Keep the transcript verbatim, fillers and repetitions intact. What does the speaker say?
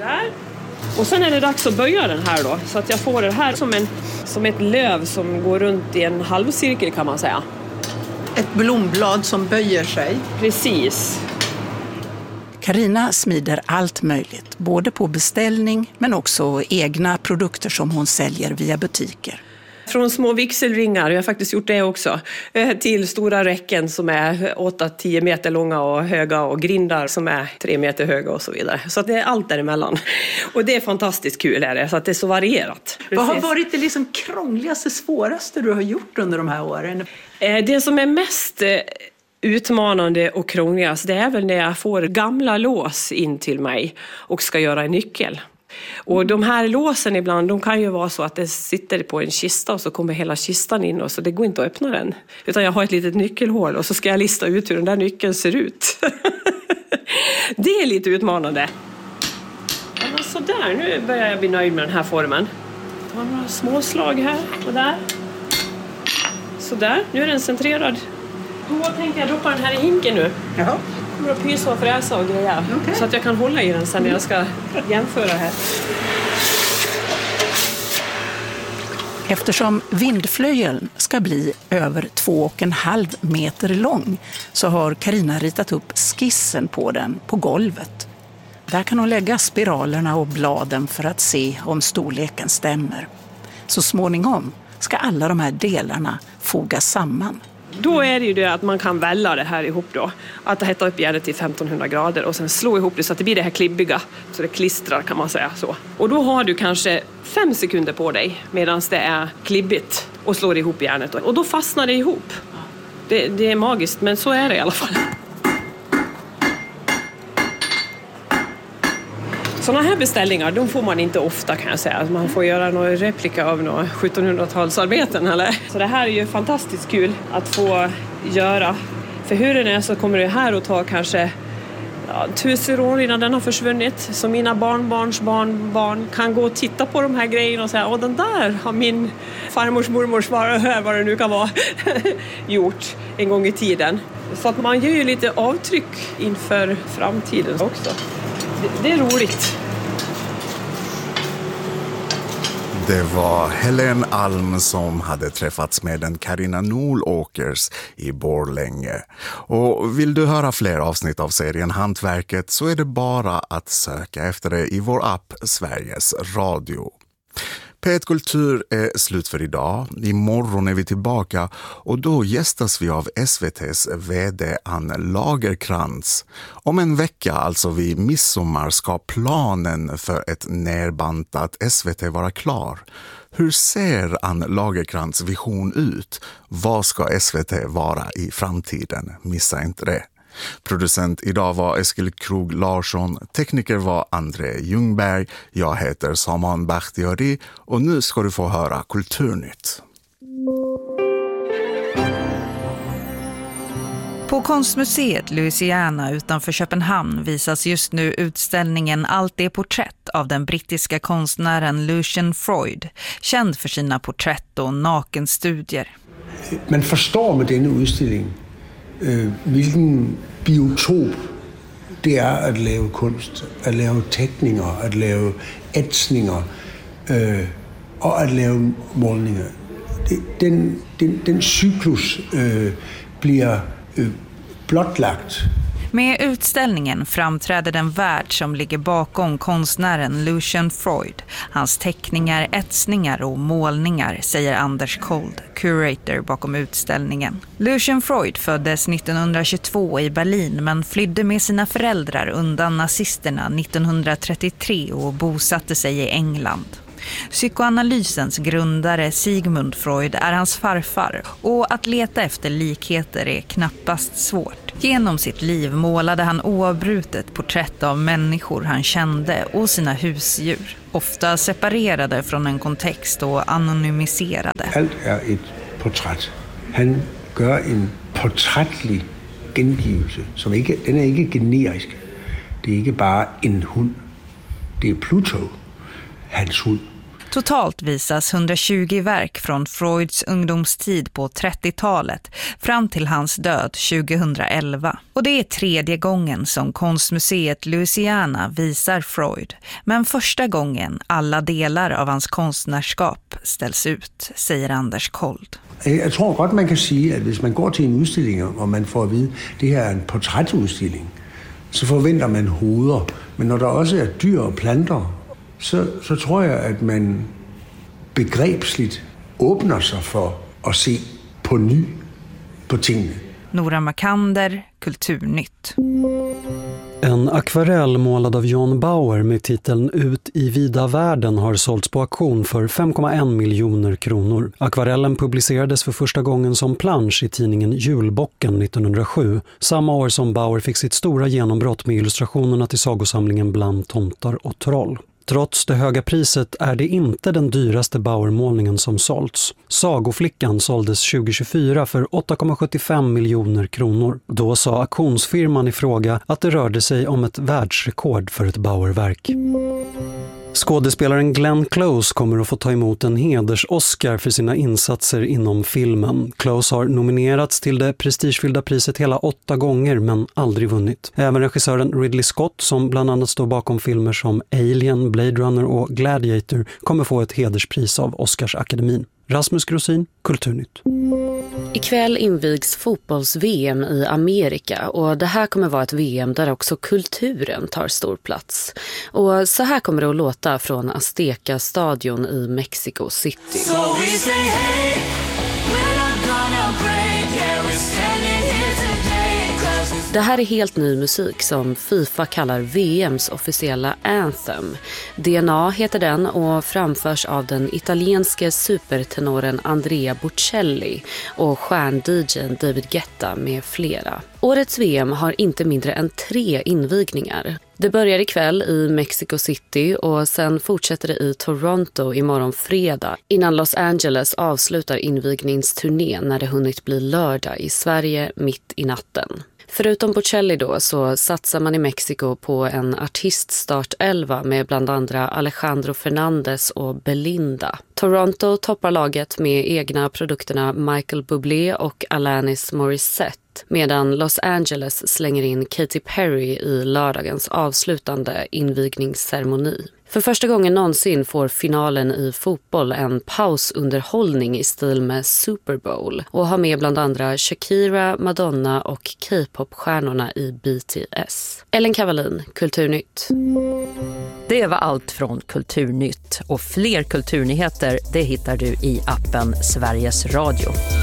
Där. Och sen är det dags att böja den här då. Så att jag får det här som, en, som ett löv som går runt i en halvcirkel kan man säga. Ett blomblad som böjer sig. Precis. Carina smider allt möjligt, både på beställning men också egna produkter som hon säljer via butiker. Från små vigselringar, jag har faktiskt gjort det också, till stora räcken som är åtta till tio meter långa och höga och grindar som är tre meter höga och så vidare. Så att det är allt däremellan. Och det är fantastiskt kul är det, så att det är så varierat. Vad har varit det liksom krångligaste, svåraste du har gjort under de här åren? Det som är mest utmanande och krångligast, det är väl när jag får gamla lås in till mig och ska göra en nyckel. Och de här låsen ibland, de kan ju vara så att det sitter på en kista och så kommer hela kistan in och så det går inte att öppna den. Utan jag har ett litet nyckelhål och så ska jag lista ut hur den där nyckeln ser ut. Det är lite utmanande. Ja, så där, nu börjar jag bli nöjd med den här formen. Jag har några små slag här och där. Så där, nu är den centrerad. Då tänker jag droppa den här i hinken nu. Jaha. Jag kommer att pysa och fräsa och greja. Okay. Så att jag kan hålla i den sen när jag ska jämföra här. Eftersom vindflöjeln ska bli över två och en halv meter lång så har Carina ritat upp skissen på den på golvet. Där kan hon lägga spiralerna och bladen för att se om storleken stämmer. Så småningom ska alla de här delarna fogas samman. Då är det ju det att man kan välla det här ihop då. Att hetta upp järnet till femtonhundra grader och sen slå ihop det så att det blir det här klibbiga. Så det klistrar kan man säga så. Och då har du kanske fem sekunder på dig medan det är klibbigt och slår ihop järnet. Och då fastnar det ihop. Det, det är magiskt, men så är det i alla fall. Sådana här beställningar, de får man inte ofta kan jag säga. Man får göra någon replika av några sjuttonhundratalsarbeten eller. Så det här är ju fantastiskt kul att få göra. För hur den är så kommer det här att ta kanske ja, tusen år innan den har försvunnit. Så mina barnbarns barnbarn kan gå och titta på de här grejerna och säga åh den där har min farmors mormors vad det nu kan vara gjort en gång i tiden. Så att man gör ju lite avtryck inför framtiden också. Det är roligt. Det var Helen Alm som hade träffats med en Carina Nolåkers i Borlänge. Och vill du höra fler avsnitt av serien Hantverket så är det bara att söka efter det i vår app Sveriges Radio. P ett Kultur är slut för idag. Imorgon är vi tillbaka och då gästas vi av S V T:s vd Ann Lagerkrantz. Om en vecka, alltså vid midsommar, ska planen för ett nerbantat S V T vara klar. Hur ser Ann Lagerkrantz vision ut? Vad ska S V T vara i framtiden? Missa inte det. Producent idag var Eskil Krog Larsson, tekniker var André Ljungberg, jag heter Saman Bakhtiari och nu ska du få höra Kulturnytt. På konstmuseet Louisiana utanför Köpenhamn visas just nu utställningen Allt är porträtt av den brittiska konstnären Lucian Freud, känd för sina porträtt och nakenstudier. Man förstår med denna utställning øh, hvilken biotop det är att lave konst, att lave teckningar, att lave etsningar øh, och att lave målningar. Den, den, den cyklus øh, blir øh, blottlagt. Med utställningen framträder den värld som ligger bakom konstnären Lucian Freud. Hans teckningar, etsningar och målningar, säger Anders Kold, curator bakom utställningen. Lucian Freud föddes nittonhundratjugotvå i Berlin men flydde med sina föräldrar undan nazisterna nittonhundratrettiotre och bosatte sig i England. Psykoanalysens grundare Sigmund Freud är hans farfar och att leta efter likheter är knappast svårt. Genom sitt liv målade han oavbrutet porträtt av människor han kände och sina husdjur, ofta separerade från en kontext och anonymiserade. Allt är ett porträtt. Han gör en porträttlig gengivelse som inte, den är inte generisk. Det är inte bara en hund. Det är Pluto, hans hund. Totalt visas hundratjugo verk från Freuds ungdomstid på trettiotalet fram till hans död tjugohundraelva. Och det är tredje gången som Konstmuseet Louisiana visar Freud. Men första gången alla delar av hans konstnärskap ställs ut, säger Anders Kold. Jag tror godt man kan säga att om man går till en udstilling och man får at vide, att det här är en porträtudstilling, så förväntar man hoveder. Men när det också är dyr och planter, så, så tror jag att man begrebsligt öppnar sig för att se på ny på tingene. Nora Makander, Kulturnytt. En akvarell målad av John Bauer med titeln Ut i vida världen har sålts på auktion för fem komma en miljoner kronor. Akvarellen publicerades för första gången som plansch i tidningen Julbocken nittonhundrasju, samma år som Bauer fick sitt stora genombrott med illustrationerna till sagosamlingen Bland tomtar och troll. Trots det höga priset är det inte den dyraste Bauer-målningen som sålts. Sagoflickan såldes tjugohundratjugofyra för åtta komma sjuttiofem miljoner kronor. Då sa auktionsfirman i fråga att det rörde sig om ett världsrekord för ett Bauer-verk. Skådespelaren Glenn Close kommer att få ta emot en heders-Oscar för sina insatser inom filmen. Close har nominerats till det prestigefyllda priset hela åtta gånger men aldrig vunnit. Även regissören Ridley Scott, som bland annat står bakom filmer som Alien, Blade Runner och Gladiator, kommer få ett hederspris av Oscarsakademin. Rasmus Grosin, Kulturnytt. Ikväll invigs fotbolls-V M i Amerika och det här kommer vara ett V M där också kulturen tar stor plats. Och så här kommer det att låta från Azteca-stadion i Mexico City. So we say, hey, we're not gonna break, yeah, we're standing here today, 'cause det här är helt ny musik som FIFA kallar V M:s officiella anthem. D N A heter den och framförs av den italienske supertenoren Andrea Bocelli och stjärn-D J:n David Guetta med flera. Årets V M har inte mindre än tre invigningar. Det börjar ikväll i Mexico City och sen fortsätter det i Toronto imorgon fredag innan Los Angeles avslutar invigningsturnén när det hunnit bli lördag i Sverige mitt i natten. Förutom Bocelli då så satsar man i Mexiko på en artiststartelva med bland andra Alejandro Fernandez och Belinda. Toronto toppar laget med egna produkterna Michael Bublé och Alanis Morissette, medan Los Angeles slänger in Katy Perry i lördagens avslutande invigningsceremoni. För första gången någonsin får finalen i fotboll en pausunderhållning i stil med Super Bowl och har med bland andra Shakira, Madonna och K-pop-stjärnorna i B T S. Ellen Kavalin, Kulturnytt. Det var allt från Kulturnytt och fler kulturnyheter det hittar du i appen Sveriges Radio.